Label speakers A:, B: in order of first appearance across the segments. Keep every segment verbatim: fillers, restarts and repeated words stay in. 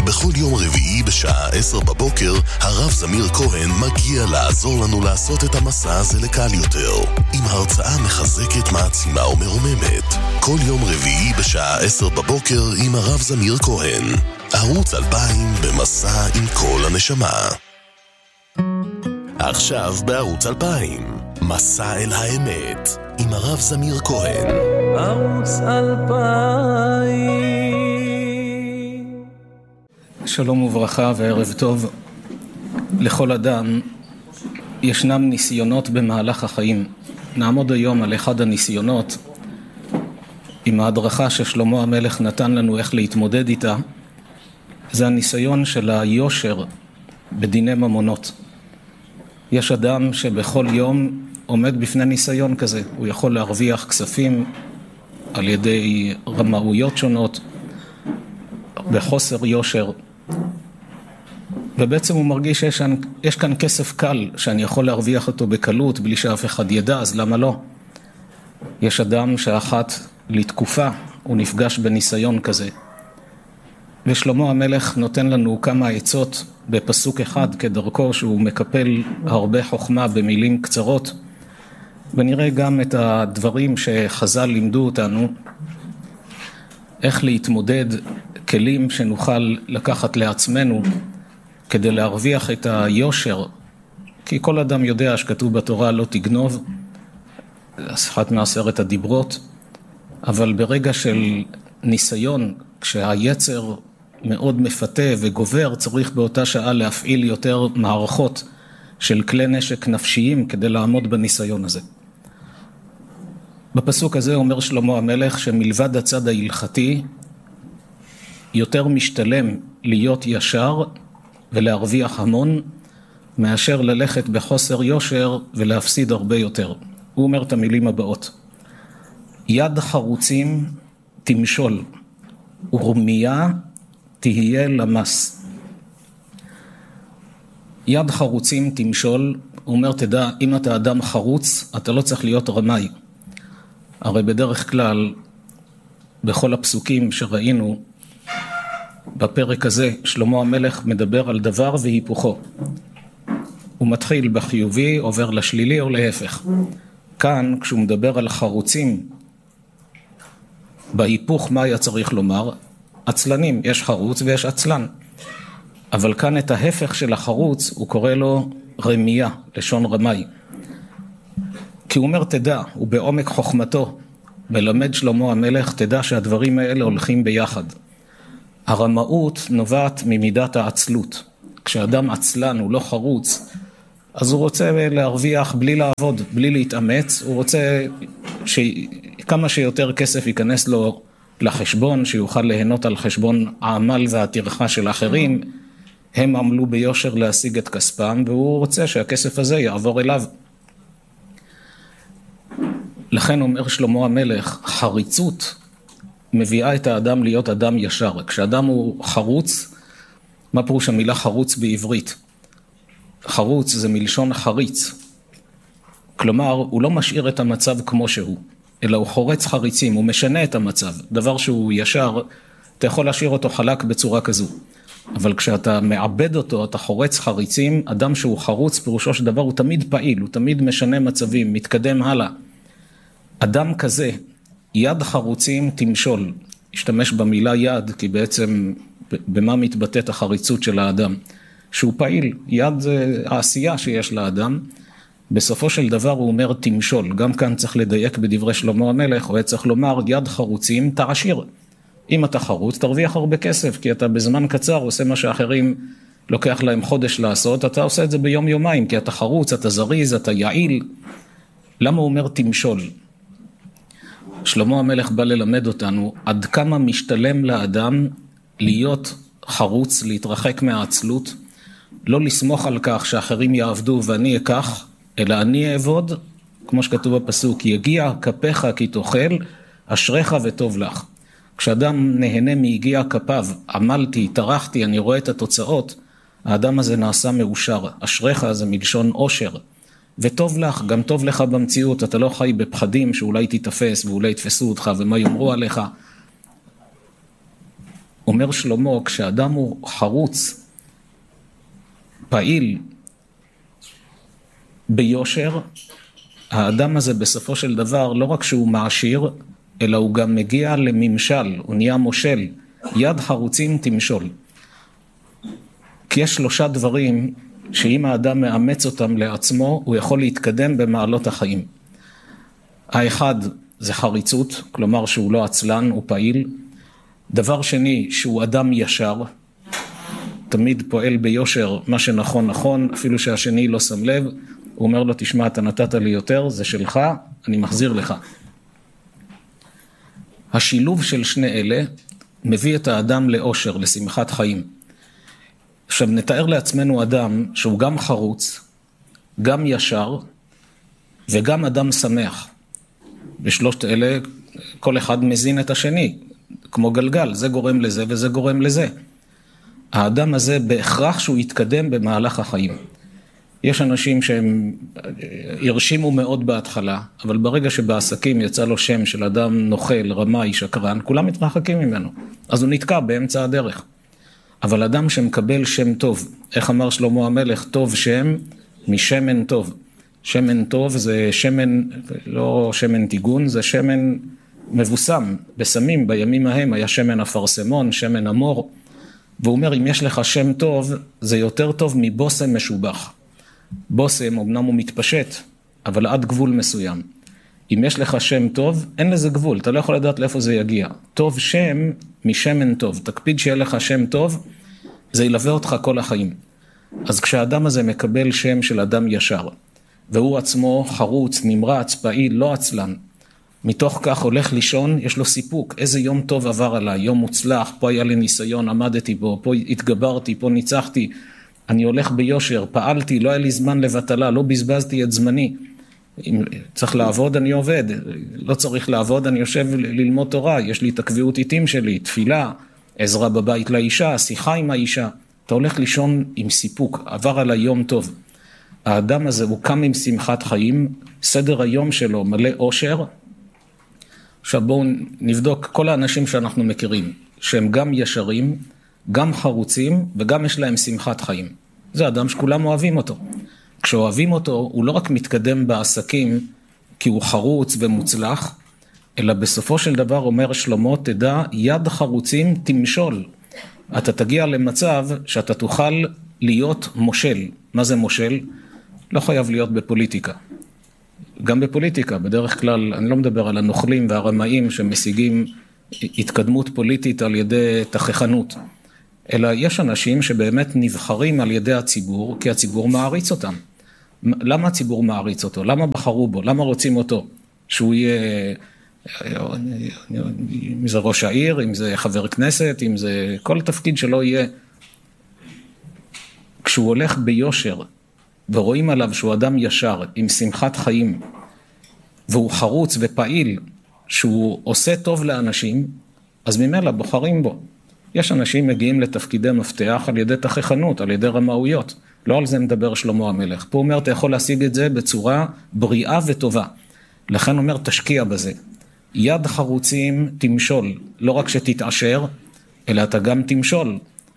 A: בכל יום רביעי בשעה עשר בבוקר, הרב זמיר כהן מגיע לעזור לנו לעשות את המסע הזה לקל יותר, עם הרצאה מחזקת, מעצימה ומרוממת. כל יום רביעי בשעה עשר בבוקר עם הרב זמיר כהן. ערוץ אלפיים במסע עם כל הנשמה. עכשיו בערוץ אלפיים, מסע אל האמת, עם הרב זמיר כהן.
B: ערוץ אלפיים.
C: שלום וברכה וערב טוב. לכל אדם ישנם ניסיונות במהלך החיים. נעמוד היום על אחד הניסיונות עם ההדרכה ששלמה המלך נתן לנו איך להתמודד איתה. זה הניסיון של היושר בדיני ממונות. יש אדם שבכל יום עומד בפני ניסיון כזה. הוא יכול להרוויח כספים על ידי רמאויות שונות, בחוסר יושר. ובעצם הוא מרגיש שיש יש כאן כסף קל, שאני יכול להרוויח אותו בקלות, בלי שאף אחד ידע, אז למה לא? יש אדם שאחת לתקופה, הוא נפגש בניסיון כזה. ושלמה המלך נותן לנו כמה עצות בפסוק אחד, כדרכו שהוא מקפל הרבה חוכמה במילים קצרות, ונראה גם את הדברים שחז"ל לימדו אותנו, איך להתמודד, כלים שנוכל לקחת לעצמנו, כדי להרוויח את היושר, כי כל אדם יודע שכתוב בתורה לא תגנוב, אחת מעשרת הדיברות, אבל ברגע של ניסיון, כשהיצר מאוד מפתה וגובר, צריך באותה שעה להפעיל יותר מערכות של כלי נשק נפשיים כדי לעמוד בניסיון הזה. בפסוק הזה אומר שלמה המלך שמלבד הצד ההלכתי, יותר משתלם להיות ישר ולהרוויח המון, מאשר ללכת בחוסר יושר ולהפסיד הרבה יותר. הוא אומר את המילים הבאות: יד חרוצים תמשול, ורמייה תהיה למס. יד חרוצים תמשול, הוא אומר, תדע, אם אתה אדם חרוץ, אתה לא צריך להיות רמאי. הרי בדרך כלל, בכל הפסוקים שראינו, בפרק הזה, שלמה המלך מדבר על דבר והיפוכו. הוא מתחיל בחיובי, עובר לשלילי או להפך. כאן, כשהוא מדבר על חרוצים, בהיפוך מה היה צריך לומר? עצלנים, יש חרוץ ויש עצלן. אבל כאן את ההפך של החרוץ, הוא קורא לו רמייה, לשון רמאי. כי הוא אומר, תדע, הוא בעומק חוכמתו, מלמד שלמה המלך, תדע שהדברים האלה הולכים ביחד. הרמאות נובעת ממידת העצלות. כשאדם עצלן, הוא לא חרוץ, אז הוא רוצה להרוויח בלי לעבוד, בלי להתאמץ, הוא רוצה שכמה שיותר כסף ייכנס לו לחשבון, שיוכל ליהנות על חשבון העמל והטרחה של אחרים, הם עמלו ביושר להשיג את כספם, והוא רוצה שהכסף הזה יעבור אליו. לכן אומר שלמה המלך, חריצות מביאה את האדם להיות אדם ישר. כשאדם הוא חרוץ, מה פירוש המילה חרוץ בעברית? חרוץ זה מלשון חריץ. כלומר, הוא לא משאיר את המצב כמו שהוא, אלא הוא חורץ חריצים, הוא משנה את המצב. דבר שהוא ישר, אתה יכול להשאיר אותו חלק בצורה כזו. אבל כשאתה מעבד אותו, אתה חורץ חריצים, אדם שהוא חרוץ, פירושו של דבר, הוא תמיד פעיל, הוא תמיד משנה מצבים, מתקדם הלאה. אדם כזה, יד חרוצים תמשול, השתמש במילה יד, כי בעצם במה מתבטאת החריצות של האדם? שהוא פעיל, יד זה העשייה שיש לאדם, בסופו של דבר הוא אומר תמשול, גם כאן צריך לדייק בדברי שלמה המלך, הוא צריך לומר יד חרוצים תעשיר. אם אתה חרוץ תרוויח הרבה כסף, כי אתה בזמן קצר עושה מה שאחרים לוקח להם חודש לעשות, אתה עושה את זה ביום יומיים, כי אתה חרוץ, אתה זריז, אתה יעיל. למה הוא אומר תמשול? שלמה המלך בא ללמד אותנו עד כמה משתלם לאדם להיות חרוץ, להתרחק מהעצלות, לא לסמוך על כך שאחרים יעבדו ואני אקח, אלא אני אעבוד, כמו שכתוב בפסוק, יגיע כפיך כי תאכל, אשריך וטוב לך. כשאדם נהנה מיגיע כפיו, עמלתי, טרחתי, אני רואה את התוצאות, האדם הזה נעשה מאושר. אשריך זה מלשון אושר. וטוב לך, גם טוב לך במציאות, אתה לא חי בפחדים שאולי תתפס ואולי יתפסו אותך ומה יאמרו עליך. אומר שלמה, כשאדם הוא חרוץ, פעיל, ביושר, האדם הזה בסופו של דבר לא רק שהוא מעשיר, אלא הוא גם מגיע לממשל, הוא נהיה מושל, יד חרוצים תמשול. כי יש שלושה דברים שאם האדם מאמץ אותם לעצמו, הוא יכול להתקדם במעלות החיים. האחד זה חריצות, כלומר שהוא לא עצלן, הוא פעיל. דבר שני, שהוא אדם ישר, תמיד פועל ביושר, מה שנכון נכון, אפילו שהשני לא שם לב, הוא אומר לו, תשמע, אתה נתת לי יותר, זה שלך, אני מחזיר לך. השילוב של שני אלה מביא את האדם לאושר, לשמחת חיים. עכשיו נתאר לעצמנו אדם שהוא גם חרוץ, גם ישר וגם אדם שמח. בשלושת אלה כל אחד מזין את השני, כמו גלגל, זה גורם לזה וזה גורם לזה. האדם הזה בהכרח שהוא יתקדם במהלך החיים. יש אנשים שהם הרשימו מאוד בהתחלה, אבל ברגע שבעסקים יצא לו שם של אדם נוכל, רמאי, שקרן, כולם מתרחקים ממנו. אז הוא נתקע באמצע הדרך. אבל אדם שמקבל שם טוב, איך אמר שלמה המלך, טוב שם משמן טוב. שמן טוב זה שמן, לא שמן תיגון, זה שמן מבוסם. בסמים בימים ההם היה שמן אפרסמון, שמן אמור. והוא אומר, אם יש לך שם טוב, זה יותר טוב מבוסם משובח. בוסם, אמנם הוא מתפשט, אבל עד גבול מסוים. אם יש לך שם טוב, אין לזה גבול, אתה לא יכול לדעת לאיפה זה יגיע. טוב שם משמן טוב, תקפיד שיהיה לך שם טוב, זה ילווה אותך כל החיים. אז כשהאדם הזה מקבל שם של אדם ישר, והוא עצמו חרוץ, נמרץ, פעיל, לא עצלן, מתוך כך הולך לישון, יש לו סיפוק, איזה יום טוב עבר עליי, יום מוצלח, פה היה לי ניסיון, עמדתי בו, פה התגברתי, פה ניצחתי, אני הולך ביושר, פעלתי, לא היה לי זמן לבטלה, לא בזבזתי את זמני. אם צריך לעבוד, אני עובד. לא צריך לעבוד, אני יושב ללמוד תורה. יש לי את הקביעות עיתים שלי, תפילה, עזרה בבית לאישה, שיחה עם האישה. אתה הולך לישון עם סיפוק, עבר על היום טוב. האדם הזה הוא קם עם שמחת חיים, סדר היום שלו מלא אושר. עכשיו בואו נבדוק כל האנשים שאנחנו מכירים, שהם גם ישרים, גם חרוצים וגם יש להם שמחת חיים. זה אדם שכולם אוהבים אותו. כשאוהבים אותו, הוא לא רק מתקדם בעסקים כי הוא חרוץ ומוצלח, אלא בסופו של דבר אומר שלמה, תדע, יד חרוצים תמשול. אתה תגיע למצב שאתה תוכל להיות מושל. מה זה מושל? לא חייב להיות בפוליטיקה. גם בפוליטיקה, בדרך כלל, אני לא מדבר על הנוכלים והרמאים שמשיגים התקדמות פוליטית על ידי תכחנות. אלא יש אנשים שבאמת נבחרים על ידי הציבור, כי הציבור מעריץ אותם. למה הציבור מעריץ אותו? למה בחרו בו? למה רוצים אותו? שהוא יהיה, אם זה ראש העיר, אם זה חבר כנסת, אם זה כל תפקיד שלא יהיה. כשהוא הולך ביושר, ורואים עליו שהוא אדם ישר, עם שמחת חיים, והוא חרוץ ופעיל, שהוא עושה טוב לאנשים, אז ממילא בוחרים בו. יש אנשים מגיעים לתפקידי מפתח על ידי תכחנות, על ידי רמאויות. לא על זה מדבר שלמה המלך. פה אומר, אתה יכול להשיג את זה בצורה בריאה וטובה. לכן אומר, תשקיע בזה. יד חרוצים תמשול, לא רק שתתעשר, אלא אתה גם תמשול.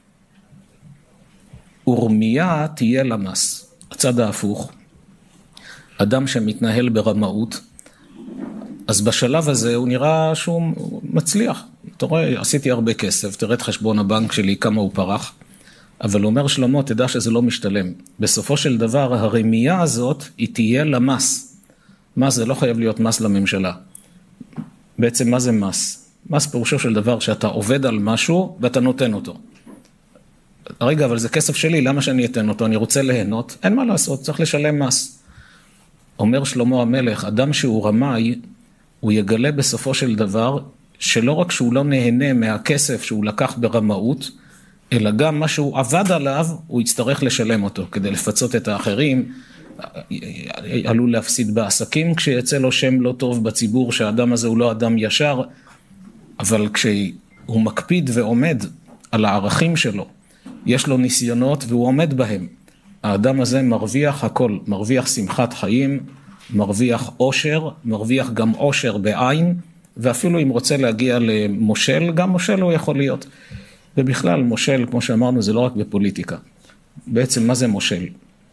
C: ורמיה תהיה למס. הצד ההפוך, אדם שמתנהל ברמאות, אז בשלב הזה הוא נראה שהוא מצליח. אתה רואה, עשיתי הרבה כסף, תראה את חשבון הבנק שלי, כמה הוא פרח, אבל אומר שלמה, תדע שזה לא משתלם. בסופו של דבר, הרמייה הזאת, היא תהיה למס. מה זה? לא חייב להיות מס לממשלה. בעצם מה זה מס? מס פירושו של דבר שאתה עובד על משהו ואתה נותן אותו. רגע, אבל זה כסף שלי, למה שאני אתן אותו? אני רוצה ליהנות, אין מה לעשות, צריך לשלם מס. אומר שלמה המלך, אדם שהוא רמאי, הוא יגלה בסופו של דבר, שלא רק שהוא לא נהנה מהכסף שהוא לקח ברמאות, אלא גם מה שהוא עבד עליו, הוא יצטרך לשלם אותו, כדי לפצות את האחרים, עלול להפסיד בעסקים, כשיצא לו שם לא טוב בציבור, שהאדם הזה הוא לא אדם ישר, אבל כשהוא מקפיד ועומד על הערכים שלו, יש לו ניסיונות והוא עומד בהם. האדם הזה מרוויח הכל, מרוויח שמחת חיים, מרוויח אושר, מרוויח גם אושר בעין, ואפילו אם רוצה להגיע למושל, גם מושל הוא יכול להיות. ובכלל מושל, כמו שאמרנו, זה לא רק בפוליטיקה. בעצם מה זה מושל?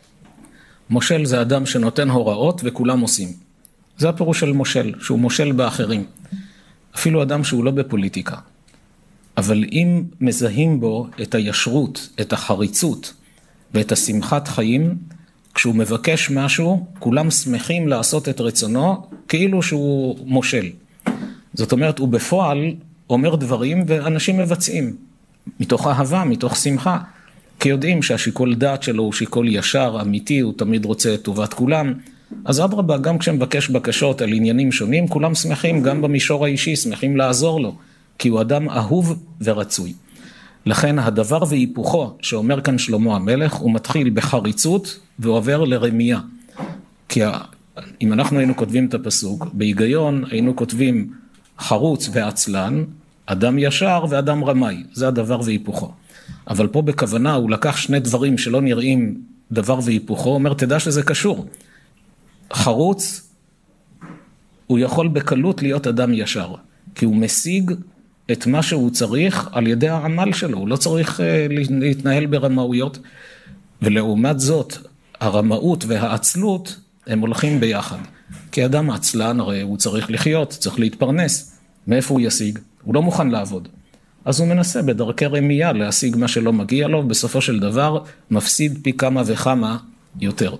C: מושל זה אדם שנותן הוראות וכולם עושים. זה הפירוש של מושל, שהוא מושל באחרים. אפילו אדם שהוא לא בפוליטיקה. אבל אם מזהים בו את הישרות, את החריצות ואת השמחת חיים, כשהוא מבקש משהו, כולם שמחים לעשות את רצונו, כאילו שהוא מושל. זאת אומרת, הוא בפועל אומר דברים ואנשים מבצעים. מתוך אהבה, מתוך שמחה. כי יודעים שהשיקול דעת שלו הוא שיקול ישר, אמיתי, הוא תמיד רוצה את טובת כולם. אז אדרבה, גם כשמבקש בקשות על עניינים שונים, כולם שמחים, גם במישור האישי, שמחים לעזור לו. כי הוא אדם אהוב ורצוי. לכן הדבר והיפוכו שאומר כאן שלמה המלך, הוא מתחיל בחריצות ועובר לרמייה. כי אם אנחנו היינו כותבים את הפסוק, בהיגיון היינו כותבים חרוץ ועצלן, אדם ישר ואדם רמאי. זה הדבר והיפוכו. אבל פה בכוונה הוא לקח שני דברים שלא נראים דבר והיפוכו, אומר תדע שזה קשור. חרוץ, הוא יכול בקלות להיות אדם ישר, כי הוא משיג את מה שהוא צריך על ידי העמל שלו, הוא לא צריך להתנהל ברמאויות, ולעומת זאת, הרמאות והעצלות הם הולכים ביחד. כי אדם עצלן הרי הוא צריך לחיות, צריך להתפרנס, מאיפה הוא ישיג? הוא לא מוכן לעבוד. אז הוא מנסה בדרכי רמייה להשיג מה שלא מגיע לו, בסופו של דבר מפסיד פי כמה וכמה יותר.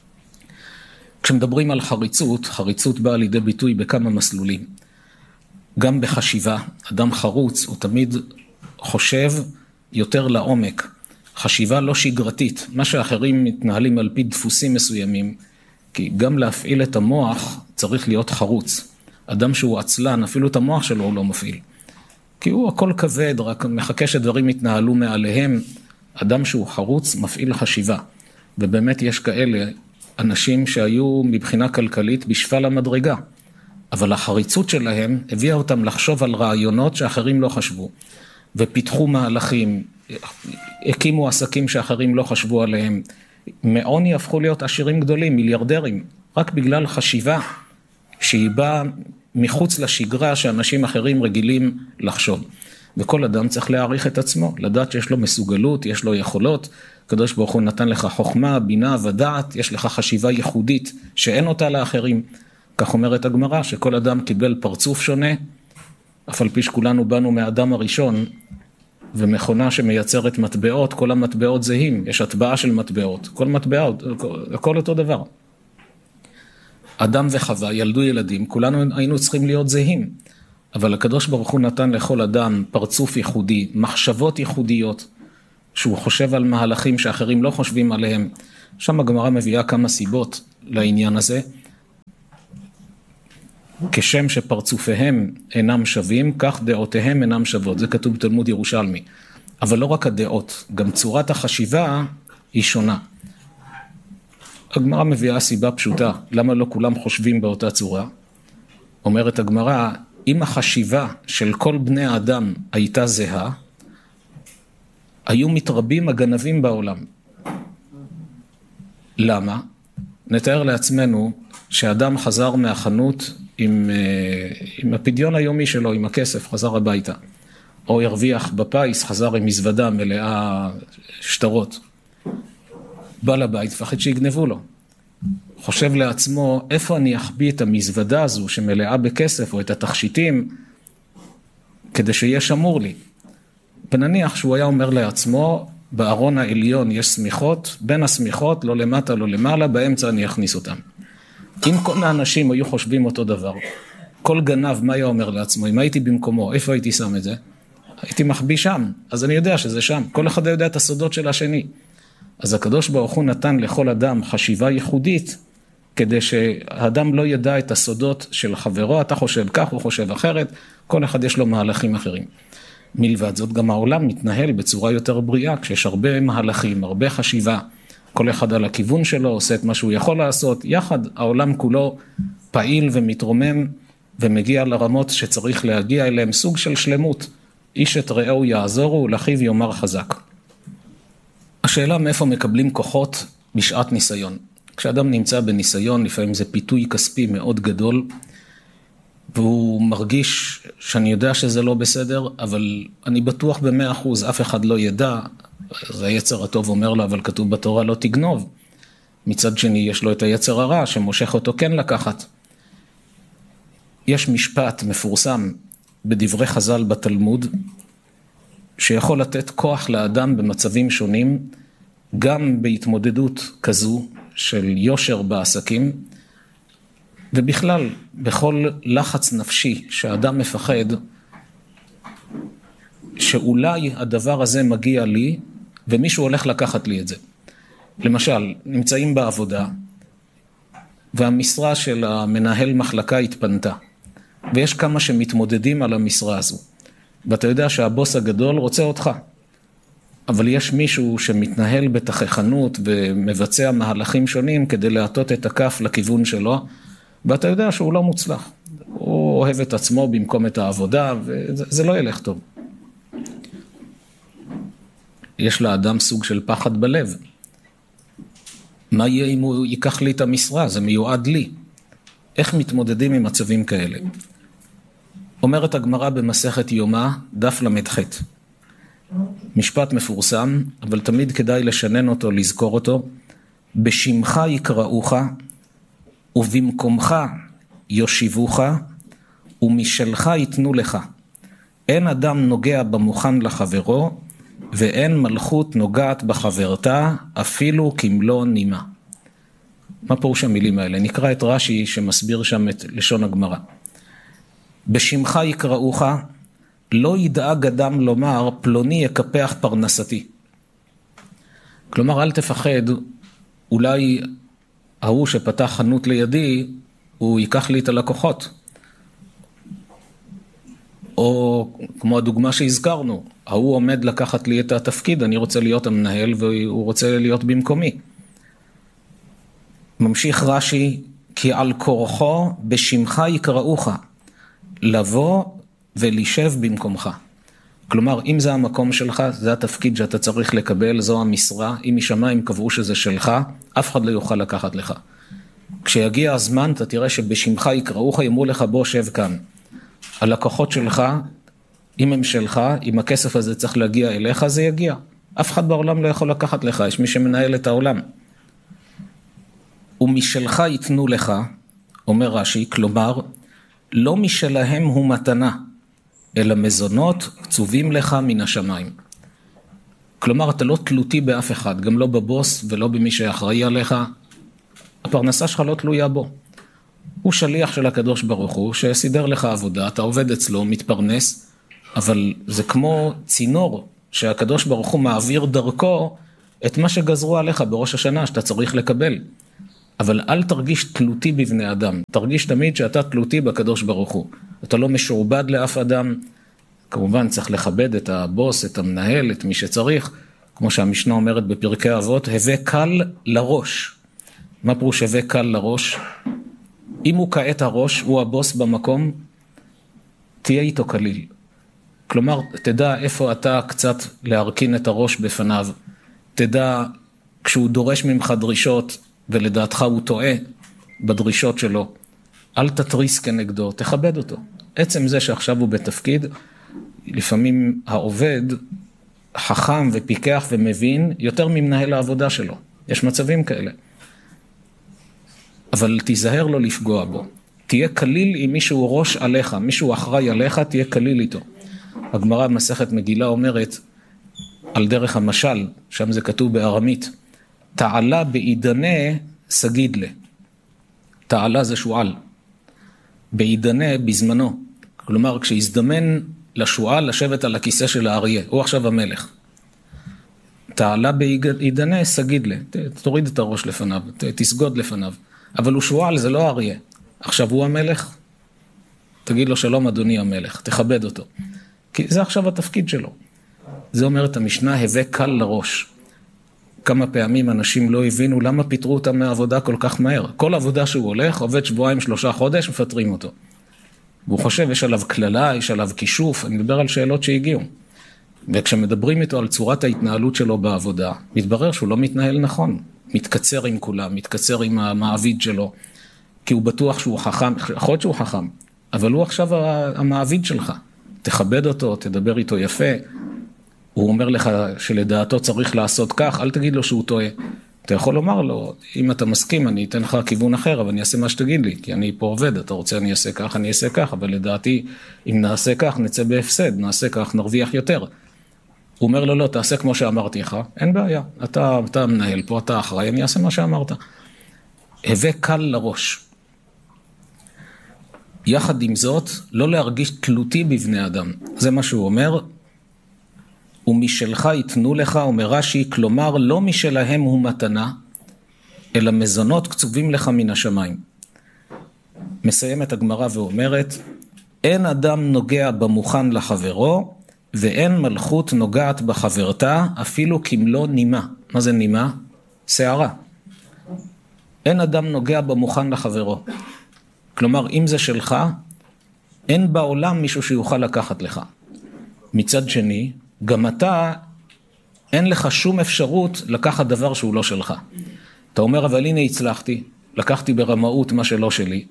C: כשמדברים על חריצות, חריצות באה לידי ביטוי בכמה מסלולים. גם בחשיבה, אדם חרוץ הוא תמיד חושב יותר לעומק, חשיבה לא שגרתית, מה שאחרים מתנהלים על פי דפוסים מסוימים, כי גם להפעיל את המוח צריך להיות חרוץ. אדם שהוא עצלן, אפילו את המוח שלו הוא לא מפעיל. כי הוא הכל כבד, רק מחכה שדברים יתנהלו מעליהם. אדם שהוא חרוץ מפעיל חשיבה. ובאמת יש כאלה אנשים שהיו מבחינה כלכלית בשפל המדרגה. אבל החריצות שלהם הביאה אותם לחשוב על רעיונות שאחרים לא חשבו. ופיתחו מהלכים, הקימו עסקים שאחרים לא חשבו עליהם. מעוני הפכו להיות עשירים גדולים, מיליארדרים, רק בגלל חשיבה שהיא באה מחוץ לשגרה שאנשים אחרים רגילים לחשוב. וכל אדם צריך להעריך את עצמו, לדעת שיש לו מסוגלות, יש לו יכולות, הקדוש ברוך הוא נתן לך חוכמה, בינה ודעת, יש לך חשיבה ייחודית שאין אותה לאחרים. כך אומרת הגמרא, שכל אדם קיבל פרצוף שונה, אף על פי שכולנו באנו מהאדם הראשון, ומכונה שמייצרת מטבעות, כל המטבעות זהים, יש הטבעה של מטבעות, כל מטבעות, הכל אותו דבר. אדם וחווה, ילדו ילדים, כולנו היינו צריכים להיות זהים, אבל הקדוש ברוך הוא נתן לכל אדם פרצוף ייחודי, מחשבות ייחודיות, שהוא חושב על מהלכים שאחרים לא חושבים עליהם. שם הגמרא מביאה כמה סיבות לעניין הזה. כשם שפרצופיהם אינם שווים, כך דעותיהם אינם שוות. זה כתוב בתלמוד ירושלמי. אבל לא רק הדעות, גם צורת החשיבה היא שונה. הגמרא מביאה סיבה פשוטה, למה לא כולם חושבים באותה צורה? אומרת הגמרא, אם החשיבה של כל בני האדם הייתה זהה, היו מתרבים הגנבים בעולם. למה? נתאר לעצמנו שאדם חזר מהחנות עם, עם הפדיון היומי שלו, עם הכסף, חזר הביתה. או הרוויח בפייס, חזר עם מזוודה מלאה שטרות. בא לבית, פחד שיגנבו לו. חושב לעצמו, איפה אני אחביא את המזוודה הזו שמלאה בכסף, או את התכשיטים, כדי שיהיה שמור לי. ונניח שהוא היה אומר לעצמו, בארון העליון יש סמיכות, בין הסמיכות, לא למטה, לא למעלה, באמצע אני אכניס אותם. אם כל האנשים היו חושבים אותו דבר, כל גנב, מה היה אומר לעצמו? אם הייתי במקומו, איפה הייתי שם את זה? הייתי מחביא שם, אז אני יודע שזה שם. כל אחד יודע את הסודות של השני. אז הקדוש ברוך הוא נתן לכל אדם חשיבה ייחודית, כדי שהאדם לא ידע את הסודות של חברו, אתה חושב כך, הוא חושב אחרת, כל אחד יש לו מהלכים אחרים. מלבד זאת, גם העולם מתנהל בצורה יותר בריאה, כשיש הרבה מהלכים, הרבה חשיבה, כל אחד על הכיוון שלו, עושה את מה שהוא יכול לעשות, יחד העולם כולו פעיל ומתרומם, ומגיע לרמות שצריך להגיע אליהם, סוג של שלמות, איש את רעהו יעזורו, ולאחיו יאמר חזק. השאלה מאיפה מקבלים כוחות בשעת ניסיון. כשאדם נמצא בניסיון, לפעמים זה פיתוי כספי מאוד גדול, והוא מרגיש שאני יודע שזה לא בסדר, אבל אני בטוח במאה אחוז, אף אחד לא ידע, אז היצר הטוב אומר לו, אבל כתוב בתורה לא תגנוב. מצד שני יש לו את היצר הרע שמושך אותו כן לקחת. יש משפט מפורסם בדברי חז"ל בתלמוד, שיכול לתת כוח לאדם במצבים שונים, גם בהתמודדות כזו של יושר בעסקים, ובכלל, בכל לחץ נפשי שהאדם מפחד, שאולי הדבר הזה מגיע לי, ומישהו הולך לקחת לי את זה. למשל, נמצאים בעבודה, והמשרה של המנהל מחלקה התפנתה, ויש כמה שמתמודדים על המשרה הזו, ואתה יודע שהבוס הגדול רוצה אותך, אבל יש מישהו שמתנהל בתכחנות ומבצע מהלכים שונים כדי להטות את הכף לכיוון שלו, ואתה יודע שהוא לא מוצלח. הוא אוהב את עצמו במקום את העבודה, וזה לא ילך טוב. יש לאדם סוג של פחד בלב. מה יהיה אם הוא ייקח לי את המשרה? זה מיועד לי. איך מתמודדים עם מצבים כאלה? אומרת הגמרא במסכת יומא, דף למ"ח. משפט מפורסם, אבל תמיד כדאי לשנן אותו, לזכור אותו. בשמך יקראוך, ובמקומך יושיבוך, ומשלך ייתנו לך. אין אדם נוגע במוכן לחברו, ואין מלכות נוגעת בחברתה, אפילו כמלוא נימה. מה פירוש המילים האלה? נקרא את רש"י שמסביר שם את לשון הגמרא. בשמך יקראוך, לא ידאג אדם לומר, פלוני יקפח פרנסתי. כלומר, אל תפחד, אולי ההוא שפתח חנות לידי, הוא ייקח לי את הלקוחות. או כמו הדוגמה שהזכרנו, ההוא עומד לקחת לי את התפקיד, אני רוצה להיות המנהל והוא רוצה להיות במקומי. ממשיך רש"י, כי על כורחו בשמך יקראוך, לבוא ולשב במקומך. כלומר, אם זה המקום שלך, זה התפקיד שאתה צריך לקבל, זו המשרה, אם משמיים קבעו שזה שלך, אף אחד לא יוכל לקחת לך. כשיגיע הזמן, אתה תראה שבשמך יקראוך, יאמרו לך בוא שב כאן. הלקוחות שלך, אם הם שלך, אם הכסף הזה צריך להגיע אליך, זה יגיע. אף אחד בעולם לא יכול לקחת לך, יש מי שמנהל את העולם. ומשלך ייתנו לך, אומר רש"י, כלומר, לא משלהם הוא מתנה, אלא מזונות קצובים לך מן השמיים. כלומר, אתה לא תלותי באף אחד, גם לא בבוס ולא במי שאחראי עליך. הפרנסה שלך לא תלויה בו. הוא שליח של הקדוש ברוך הוא, שסידר לך עבודה, אתה עובד אצלו, מתפרנס, אבל זה כמו צינור שהקדוש ברוך הוא מעביר דרכו את מה שגזרו עליך בראש השנה שאתה צריך לקבל. אבל אל תרגיש תלותי בבני אדם, תרגיש תמיד שאתה תלותי בקדוש ברוך הוא. אתה לא משועבד לאף אדם, כמובן צריך לכבד את הבוס, את המנהל, את מי שצריך, כמו שהמשנה אומרת בפרקי אבות, הווה קל לראש. מה פירוש הווה קל לראש? אם הוא כעת הראש, הוא הבוס במקום, תהיה איתו כליל. כלומר, תדע איפה אתה קצת להרכין את הראש בפניו, תדע כשהוא דורש ממך דרישות, ולדעתך הוא טועה בדרישות שלו, אל תתריס כנגדו, תכבד אותו. עצם זה שעכשיו הוא בתפקיד, לפעמים העובד חכם ופיקח ומבין יותר ממנהל העבודה שלו. יש מצבים כאלה. אבל תיזהר לו לפגוע בו. תהיה כליל עם מישהו ראש עליך, מישהו אחראי עליך, תהיה כליל איתו. הגמרא במסכת מגילה אומרת, על דרך המשל, שם זה כתוב בארמית, תעלה בעידנה סגיד לה. תעלה זה שועל. בעידנה בזמנו. כלומר, כשהזדמן לשועל לשבת על הכיסא של האריה, הוא עכשיו המלך. תעלה בעידנה סגיד לה. תוריד את הראש לפניו, תסגוד לפניו. אבל הוא שועל, זה לא אריה. עכשיו הוא המלך, תגיד לו שלום אדוני המלך, תכבד אותו. כי זה עכשיו התפקיד שלו. זה אומרת המשנה, הווה קל לראש. כמה פעמים אנשים לא הבינו למה פיטרו אותם מהעבודה כל כך מהר. כל עבודה שהוא הולך, עובד שבועיים, שלושה חודש, מפטרים אותו. והוא חושב, יש עליו כללה, יש עליו כישוף, אני מדבר על שאלות שהגיעו. וכשמדברים איתו על צורת ההתנהלות שלו בעבודה, מתברר שהוא לא מתנהל נכון. מתקצר עם כולם, מתקצר עם המעביד שלו, כי הוא בטוח שהוא חכם, יכול להיות שהוא חכם, אבל הוא עכשיו המעביד שלך. תכבד אותו, תדבר איתו יפה. הוא אומר לך שלדעתו צריך לעשות כך, אל תגיד לו שהוא טועה. אתה יכול לומר לו, אם אתה מסכים, אני אתן לך כיוון אחר, אבל אני אעשה מה שתגיד לי, כי אני פה עובד, אתה רוצה אני אעשה כך, אני אעשה כך, אבל לדעתי, אם נעשה כך, נצא בהפסד, נעשה כך, נרוויח יותר. הוא אומר לו, לא, תעשה כמו שאמרתי לך, אין בעיה, אתה, אתה מנהל פה, אתה אחראי, אני אעשה מה שאמרת. הווה קל לראש. יחד עם זאת, לא להרגיש תלותי בבני אדם. זה מה שהוא אומר, ומשלך יתנו לך, אומר רש"י, כלומר לא משלהם הוא מתנה, אלא מזונות קצובים לך מן השמיים. מסיימת הגמרא ואומרת, אין אדם נוגע במוכן לחברו, ואין מלכות נוגעת בחברתה, אפילו כמלוא נימה. מה זה נימה? שערה. אין אדם נוגע במוכן לחברו. כלומר, אם זה שלך, אין בעולם מישהו שיוכל לקחת לך. מצד שני, גם אתה, אין לך שום אפשרות לקחת דבר שהוא לא שלך. אתה אומר, אבל הנה הצלחתי, לקחתי ברמאות מה שלא שלי.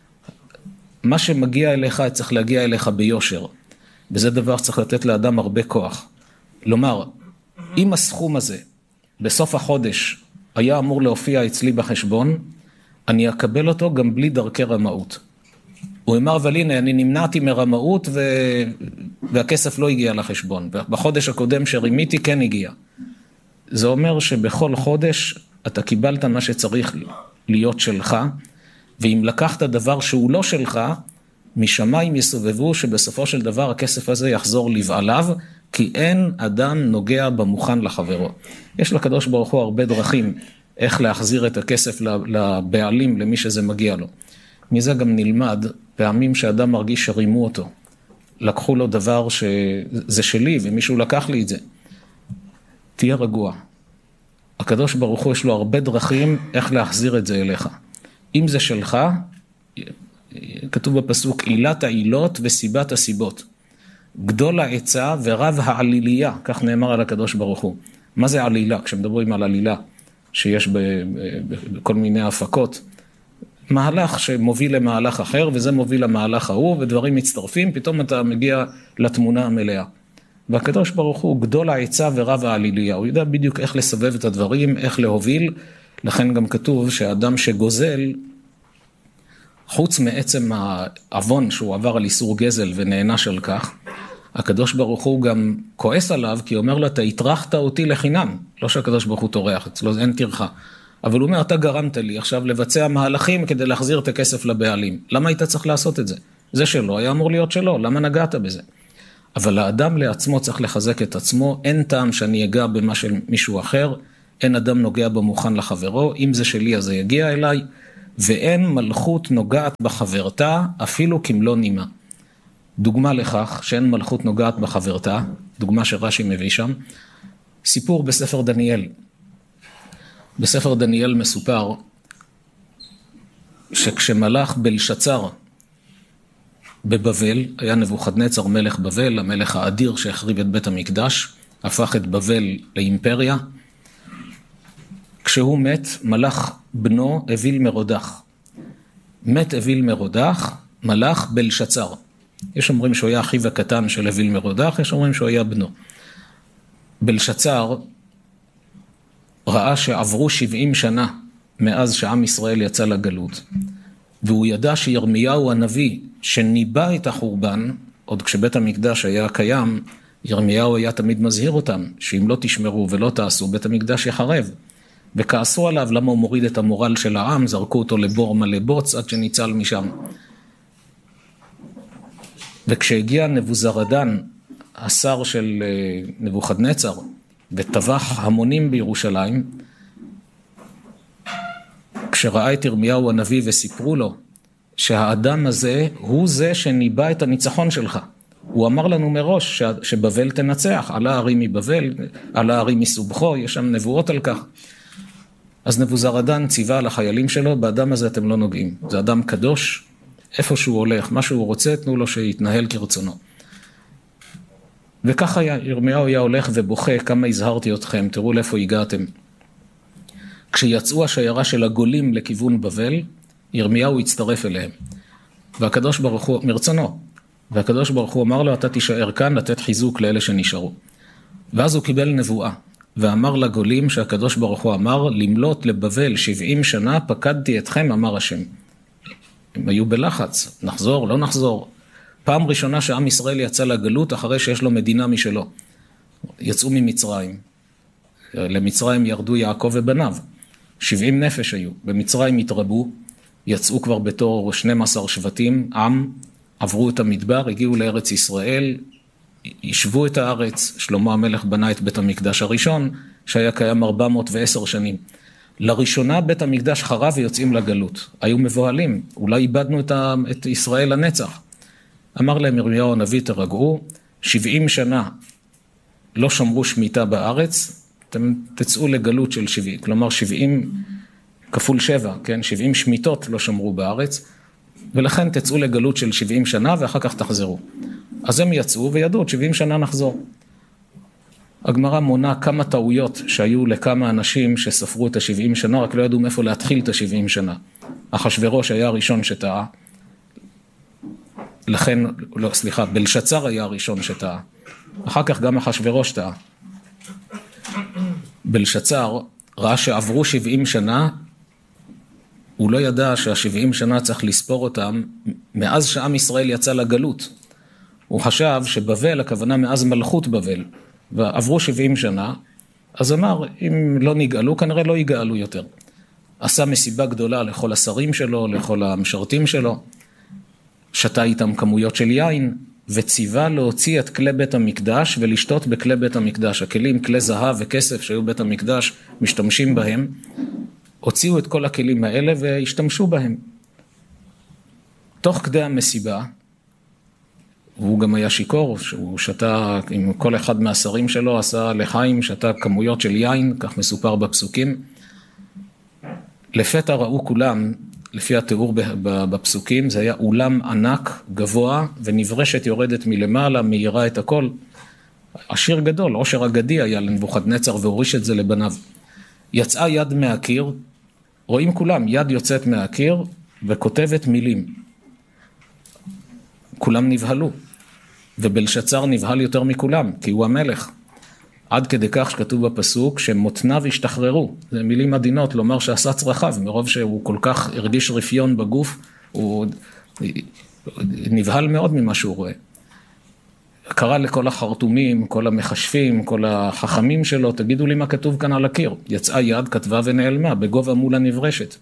C: מה שמגיע אליך, צריך להגיע אליך ביושר. וזה דבר שצריך לתת לאדם הרבה כוח. לומר, אם הסכום הזה, בסוף החודש, היה אמור להופיע אצלי בחשבון, אני אקבל אותו גם בלי דרכי רמאות. הוא אמר, אבל הנה, אני נמנעתי מרמאות ו... והכסף לא הגיע לחשבון. בחודש הקודם שרימיתי כן הגיע. זה אומר שבכל חודש אתה קיבלת מה שצריך להיות שלך, ואם לקחת דבר שהוא לא שלך, משמיים יסובבו שבסופו של דבר הכסף הזה יחזור לבעליו, כי אין אדם נוגע במוכן לחברו. יש לקדוש ברוך הוא הרבה דרכים איך להחזיר את הכסף לבעלים, למי שזה מגיע לו. מזה גם נלמד פעמים שאדם מרגיש שרימו אותו. לקחו לו דבר שזה שלי ומישהו לקח לי את זה. תהיה רגוע. הקדוש ברוך הוא יש לו הרבה דרכים איך להחזיר את זה אליך. אם זה שלך, כתוב בפסוק, עילת העילות וסיבת הסיבות. גדול העצה ורב העליליה, כך נאמר על הקדוש ברוך הוא. מה זה עלילה? כשמדברים על עלילה, שיש בכל מיני הפקות, מהלך שמוביל למהלך אחר, וזה מוביל למהלך ההוא, ודברים מצטרפים, פתאום אתה מגיע לתמונה המלאה. והקדוש ברוך הוא גדול העצה ורב העליליה, הוא יודע בדיוק איך לסבב את הדברים, איך להוביל, לכן גם כתוב שהאדם שגוזל, חוץ מעצם העוון שהוא עבר על איסור גזל ונענש על כך, הקדוש ברוך הוא גם כועס עליו, כי הוא אומר לו, אתה התרחת אותי לחינם, לא שהקדוש ברוך הוא תורח, אצלו אין תרחה. אבל הוא אומר, אתה גרמת לי עכשיו לבצע מהלכים כדי להחזיר את הכסף לבעלים. למה היית צריך לעשות את זה? זה שלו, היה אמור להיות שלו, למה נגעת בזה? אבל האדם לעצמו צריך לחזק את עצמו, אין טעם שאני אגע במה של מישהו אחר, אין אדם נוגע במוכן לחברו, אם זה שלי אז זה יגיע אליי, ואין מלכות נוגעת בחברתה, אפילו כמלוא נימה. דוגמה לכך שאין מלכות נוגעת בחברתה, דוגמה שרש"י מביא שם, סיפור בספר דניאל. בספר דניאל מסופר שכשמלך בלשצר בבבל, היה נבוכדנצר מלך בבל, המלך האדיר שהחריב את בית המקדש, הפך את בבל לאימפריה. כשהוא מת, מלך בנו אביל מרודח. מת אביל מרודח, מלך בלשצר. יש אומרים שהוא היה אחיו הקטן של אביל מרודח, יש אומרים שהוא היה בנו. בלשצר ראה שעברו שבעים שנה מאז שעם ישראל יצא לגלות, והוא ידע שירמיהו הנביא שניבא את החורבן, עוד כשבית המקדש היה קיים, ירמיהו היה תמיד מזהיר אותם, שאם לא תשמרו ולא תעשו, בית המקדש יחרב. וכעסו עליו למה הוא מוריד את המורל של העם, זרקו אותו לבור מלא בוץ עד שניצל משם. וכשהגיע נבוזרדן, השר של נבוכדנצר, וטבח המונים בירושלים, כשראה את ירמיהו הנביא וסיפרו לו שהאדם הזה הוא זה שניבא את הניצחון שלך. הוא אמר לנו מראש שבבל תנצח, על הערים מבבל, על הערים מסובכו, יש שם נבואות על כך. אז נבוזרדן ציווה על החיילים שלו, באדם הזה אתם לא נוגעים. זה אדם קדוש, איפה שהוא הולך, מה שהוא רוצה, תנו לו שיתנהל כרצונו. וככה ירמיהו היה הולך ובוכה, כמה הזהרתי אתכם, תראו לאיפה הגעתם. כשיצאו השיירה של הגולים לכיוון בבל, ירמיהו הצטרף אליהם. והקדוש ברוך הוא, מרצונו, והקדוש ברוך הוא אמר לו, אתה תישאר כאן לתת חיזוק לאלה שנשארו. ואז הוא קיבל נבואה, ואמר לגולים שהקדוש ברוך הוא אמר, למלות לבבל שבעים שנה, פקדתי אתכם, אמר השם. הם היו בלחץ, נחזור, לא נחזור. פעם ראשונה שעם ישראל יצא לגלות, אחרי שיש לו מדינה משלו. יצאו ממצרים. למצרים ירדו יעקב ובניו. שבעים נפש היו. במצרים התרבו, יצאו כבר בתור שנים עשר שבטים, עם, עברו את המדבר, הגיעו לארץ ישראל, ישבו את הארץ, שלמה המלך בנה את בית המקדש הראשון, שהיה קיים ארבע מאות ועשר שנים. לראשונה בית המקדש חרב ויוצאים לגלות. היו מבוהלים, אולי איבדנו את, ה... את ישראל לנצח. אמר להם ירמיהו הנביא, תרגעו, שבעים שנה לא שמרו שמיטה בארץ, אתם תצאו לגלות של שבעים, כלומר שבעים כפול שבע, כן? שבעים שמיטות לא שמרו בארץ, ולכן תצאו לגלות של שבעים שנה ואחר כך תחזרו. אז הם יצאו וידעו, שבעים שנה נחזור. הגמרא מונה כמה טעויות שהיו לכמה אנשים שספרו את ה-שבעים שנה, רק לא ידעו מאיפה להתחיל את ה-שבעים שנה. אחשוורוש היה הראשון שטעה, לכן, לא, סליחה, בלשצר היה הראשון שטעה. אחר כך גם אחשוורוש טעה. בלשצר ראה שעברו שבעים שנה, הוא לא ידע שה-שבעים שנה צריך לספור אותם מאז שעם ישראל יצא לגלות. הוא חשב שבבל, הכוונה מאז מלכות בבל, ועברו שבעים שנה, אז אמר, אם לא נגאלו, כנראה לא יגאלו יותר. עשה מסיבה גדולה לכל השרים שלו, לכל המשרתים שלו, שתה איתם כמויות של יין, וציווה להוציא את כלי בית המקדש ולשתות בכלי בית המקדש. הכלים, כלי זהב וכסף שהיו בית המקדש, משתמשים בהם, הוציאו את כל הכלים האלה והשתמשו בהם. תוך כדי המסיבה, והוא גם היה שיקור, שהוא שתה עם כל אחד מהשרים שלו, עשה לחיים, שתה כמויות של יין, כך מסופר בפסוקים. לפתע ראו כולם, לפי התיאור בפסוקים, זה היה אולם ענק, גבוה, ונברשת יורדת מלמעלה, מאירה את הכל. עשיר גדול, עושר אגדי היה לנבוכדנצר, והוריש את זה לבניו. יצאה יד מהקיר, רואים כולם, יד יוצאת מהקיר, וכותבת מילים. כולם נבהלו, ובלשצר נבהל יותר מכולם, כי הוא המלך. עד כדי כך שכתוב בפסוק, שמותניו השתחררו. זה מילים עדינות, לומר שעשה צרכיו, מרוב שהוא כל כך הרגיש רפיון בגוף, הוא נבהל מאוד ממה שהוא רואה. קרא לכל החרטומים, כל המחשבים, כל החכמים שלו, תגידו לי מה כתוב כאן על הקיר. יצאה יד, כתבה ונעלמה, בגובה מול הנברשת.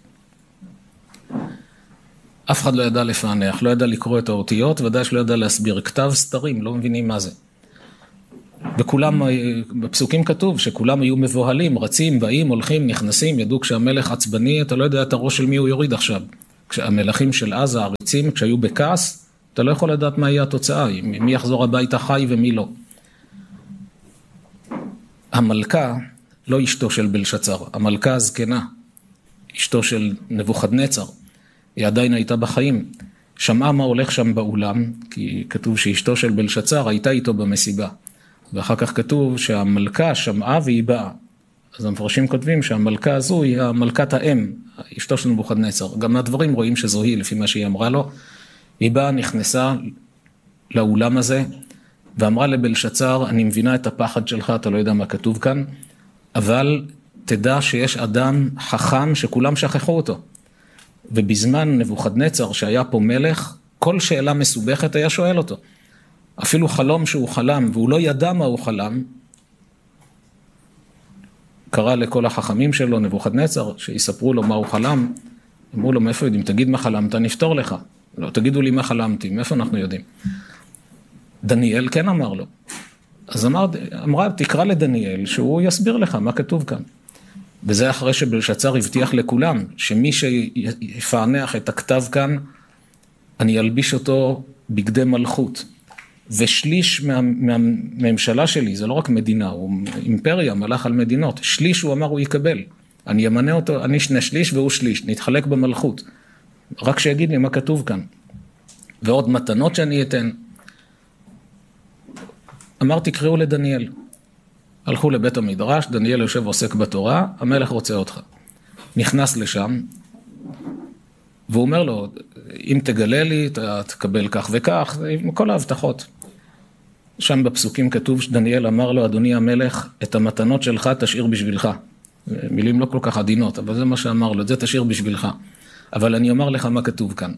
C: אף אחד לא ידע לפענח, לא ידע לקרוא את האותיות, ודאי שלא ידע להסביר. כתב סתרים, לא מבינים מה זה. וכולם, בפסוקים כתוב שכולם היו מבוהלים, רצים, באים, הולכים, נכנסים, ידעו כשהמלך עצבני, אתה לא יודע את הראש של מי הוא יוריד עכשיו. כשהמלכים של עזה, העריצים, כשהיו בכעס, אתה לא יכול לדעת מה יהיה התוצאה, מי יחזור הביתה חי ומי לא. המלכה, לא אשתו של בלשצר, המלכה הזקנה, אשתו של נבוכדנצר, היא עדיין הייתה בחיים, שמעה מה הולך שם באולם, כי כתוב שאשתו של בלשצר הייתה איתו במסיבה, ואחר כך כתוב שהמלכה שמעה והיא באה. אז המפרשים כותבים שהמלכה הזו היא המלכת האם, אשתו של נבוכדנצר. גם מהדברים רואים שזו היא, לפי מה שהיא אמרה לו. היא באה, נכנסה לאולם הזה, ואמרה לבלשצר, אני מבינה את הפחד שלך, אתה לא יודע מה כתוב כאן, אבל תדע שיש אדם חכם שכולם שכחו אותו. ובזמן נבוכדנצר שהיה פה מלך, כל שאלה מסובכת היה שואל אותו. אפילו חלום שהוא חלם, והוא לא ידע מה הוא חלם, קרא לכל החכמים שלו, נבוכדנצר, שיספרו לו מה הוא חלם, אמרו לו, מאיפה יודעים? תגיד מה חלמת, נפתור לך. לא, תגידו לי מה חלמתי, מאיפה אנחנו יודעים? דניאל כן אמר לו. אז אמר, אמרה, תקרא לדניאל, שהוא יסביר לך מה כתוב כאן. וזה אחרי שבלשצר הבטיח לכולם, שמי שיפענח את הכתב כאן, אני אלביש אותו בגדי מלכות. ושליש מה, מהממשלה שלי, זה לא רק מדינה, הוא אימפריה, מלך על מדינות. שליש הוא אמר הוא יקבל. אני ימנה אותו, אני שני שליש והוא שליש, נתחלק במלכות. רק שיגיד לי מה כתוב כאן. ועוד מתנות שאני אתן. אמרתי, קראו לדניאל. הלכו לבית המדרש, דניאל יושב עוסק בתורה, המלך רוצה אותך. נכנס לשם, והוא אומר לו, אם תגלה לי, אתה תקבל כך וכך, עם כל ההבטחות. שם בפסוקים כתוב שדניאל אמר לו, אדוני המלך, את המתנות שלך תשאיר בשבילך. מילים לא כל כך עדינות, אבל זה מה שאמר לו, את זה תשאיר בשבילך. אבל אני אומר לך מה כתוב כאן.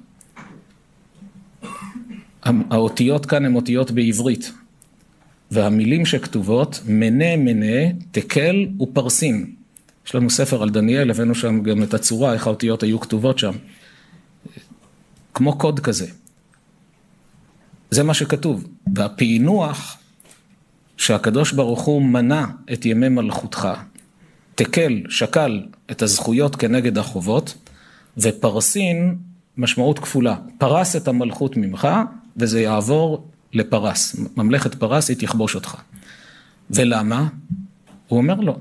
C: האותיות כאן הן אותיות בעברית, והמילים שכתובות, מנה מנה, תקל ופרסין. יש לנו ספר על דניאל, הבאנו שם גם את הצורה, איך האותיות היו כתובות שם. כמו קוד כזה. זה מה שכתוב. והפענוח שהקדוש ברוך הוא מנע את ימי מלכותך, תקל, שקל את הזכויות כנגד החובות, ופרסין משמעות כפולה. פרס את המלכות ממך, וזה יעבור לפרס. ממלכת פרס היא תכבוש אותך. ולמה? הוא אומר לו,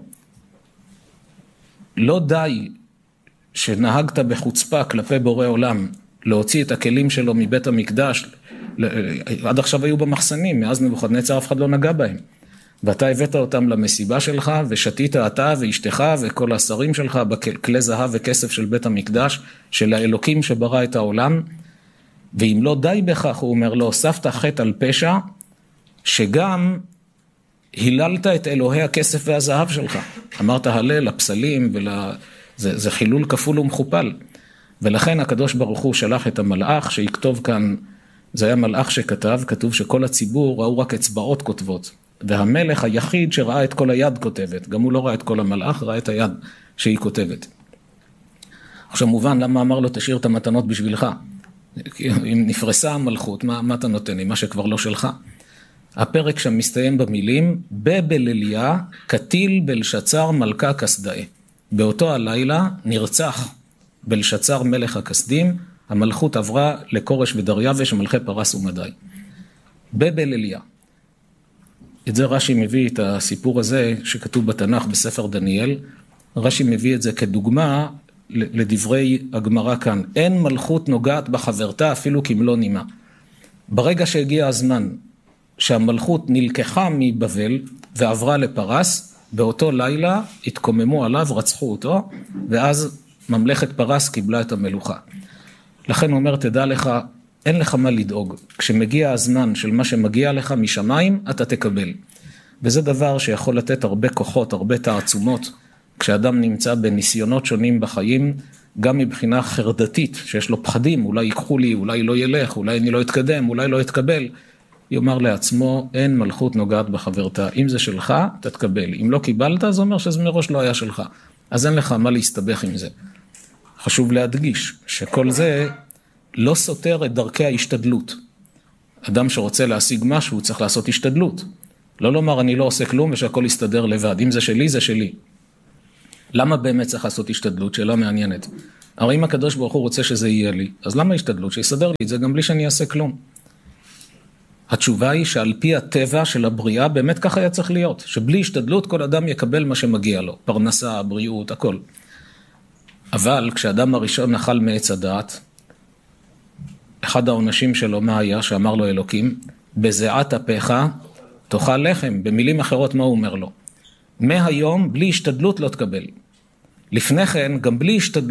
C: לא די שנהגת בחוצפה כלפי בורא עולם, להוציא את הכלים שלו מבית המקדש, עד עכשיו היו במחסנים, מאז נבוכדנצר אף אחד לא נגע בהם. ואתה הבאת אותם למסיבה שלך, ושתית אתה ואשתך וכל השרים שלך בכלי זהב וכסף של בית המקדש, של האלוקים שברא את העולם, ואם לא די בכך, הוא אומר לו, הוספת חטא על פשע, שגם היללת את אלוהי הכסף והזהב שלך. אמרת הלל, לפסלים, ול... זה, זה חילול כפול ומכופל. ולכן הקדוש ברוך הוא שלח את המלאך, שיכתוב כאן, זה היה מלאך שכתב, כתוב שכל הציבור ראו רק אצבעות כותבות. והמלך היחיד שראה את כל היד כותבת, גם הוא לא ראה את כל המלאך, ראה את היד שהיא כותבת. עכשיו מובן, למה אמר לו, תשאיר את המתנות בשבילך? אם נפרסה המלכות, מה, מה אתה נותן לי? מה שכבר לא שלך. הפרק שם מסתיים במילים, בבליליה, קטיל בלשצר מלכה כסדאי. באותו הלילה נרצח בלשצר מלך הכסדים, המלכות עברה לקורש ודריווש, מלכי פרס ומדי. בבליליה. את זה רש"י מביא את הסיפור הזה שכתוב בתנ"ך בספר דניאל, רש"י מביא את זה כדוגמה לדברי הגמרא כאן, אין מלכות נוגעת בחברתה אפילו כמלוא נימה. ברגע שהגיע הזמן שהמלכות נלקחה מבבל ועברה לפרס, באותו לילה התקוממו עליו, רצחו אותו, ואז ממלכת פרס קיבלה את המלוכה. לכן הוא אומר, תדע לך, אין לך מה לדאוג. כשמגיע הזמן של מה שמגיע לך משמיים, אתה תקבל. וזה דבר שיכול לתת הרבה כוחות, הרבה תעצומות, כשאדם נמצא בניסיונות שונים בחיים, גם מבחינה חרדתית, שיש לו פחדים, אולי ייקחו לי, אולי לא ילך, אולי אני לא אתקדם, אולי לא אתקבל, יאמר לעצמו, אין מלכות נוגעת בחברתה. אם זה שלך, תתקבל. אם לא קיבלת, זה אומר שזה מראש לא היה שלך. אז אין לך מה להסתבך עם זה. חשוב להדגיש שכל זה לא סותר את דרכי ההשתדלות. אדם שרוצה להשיג משהו, צריך לעשות השתדלות. לא לומר, אני לא עושה כלום ושהכל יסתדר לבד. אם זה שלי, זה שלי. למה באמת צריך לעשות השתדלות? שאלה מעניינת. הרי אם הקדוש ברוך הוא רוצה שזה יהיה לי, אז למה השתדלות? שיסדר לי את זה גם בלי שאני אעשה כלום. התשובה היא שעל פי הטבע של הבריאה, באמת ככה היה צריך להיות. שבלי השתדלות כל אדם יקבל מה שמגיע לו. פרנסה, בריאות, הכל. אבל כשאדם הראשון נחל מעץ הדעת, אחד העונשים שלו מה היה? שאמר לו אלוקים, בזיעת אפיך תאכל לחם. במילים אחרות מה הוא אומר לו? מהיום בלי השתדלות לא תקבל. לפני כן גם בלי השתדלות